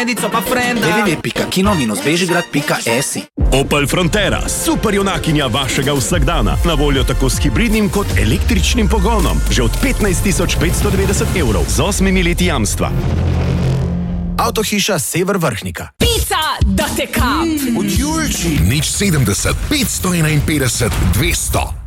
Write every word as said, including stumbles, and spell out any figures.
frendico pa frenda. w w w pika kino bežigrad pika si. Opel Frontera, super junakinja vašega vsakdana. Na voljo tako s hibridnim kot električnim pogonom. Že od petnajst tisoč petsto devetdeset evrov z osmimi leti jamstva. Avtohiša Sever Vrhnika. Pica, da te kap! Od Julči. Nič sedemdeset, petsto enainpetdeset, dvesto.